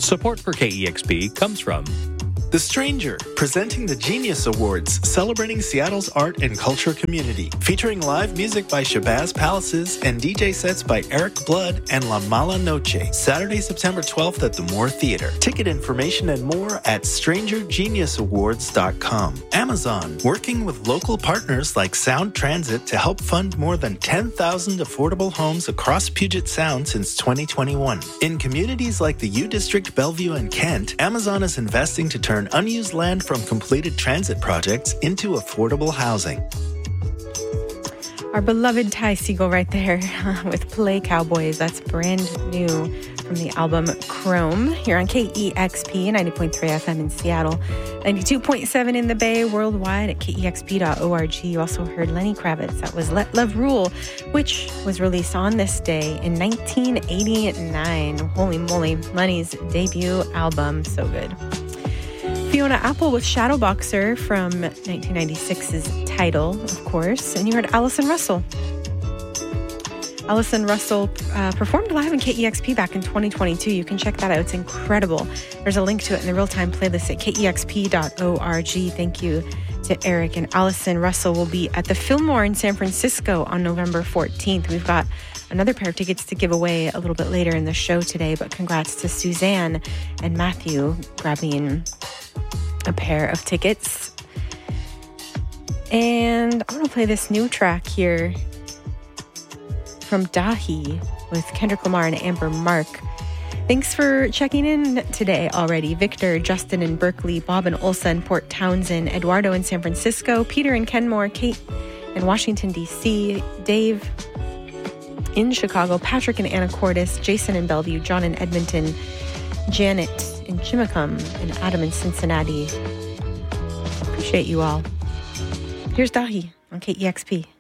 Support for KEXP comes from The Stranger, presenting the Genius Awards, celebrating Seattle's art and culture community, featuring live music by Shabazz Palaces and DJ sets by Eric Blood and La Mala Noche, Saturday, September 12th at the Moore Theater. Ticket information and more at strangergeniusawards.com. Amazon, working with local partners like Sound Transit to help fund more than 10,000 affordable homes across Puget Sound since 2021. In communities like the U District, Bellevue, and Kent, Amazon is investing to turn unused land from completed transit projects into affordable housing. Our beloved Ty Segall right there with Play Cowboys. That's brand new from the album Chrome here on KEXP 90.3 FM in Seattle, 92.7 in the Bay, worldwide at KEXP.org. You also heard Lenny Kravitz. That was Let Love Rule, which was released on this day in 1989. Holy moly, Lenny's debut album. So good. Fiona Apple with Shadowboxer from 1996's Tidal, of course. And you heard Allison Russell. Allison Russell performed live in KEXP back in 2022. You can check that out. It's incredible. There's a link to it in the real-time playlist at KEXP.org. Thank you to Eric. And Allison Russell will be at the Fillmore in San Francisco on November 14th. We've got another pair of tickets to give away a little bit later in the show today, but congrats to Suzanne and Matthew grabbing a pair of tickets. And I want to play this new track here from Dahi with Kendrick Lamar and Amber Mark. Thanks for checking in today already. Victor, Justin in Berkeley, Bob and Ulsa in Port Townsend, Eduardo in San Francisco, Peter in Kenmore, Kate in Washington, D.C., Dave in Chicago, Patrick in Anacortes, Jason in Bellevue, John in Edmonton, Janet in Chimacum, and Adam in Cincinnati. Appreciate you all. Here's Dahi on KEXP.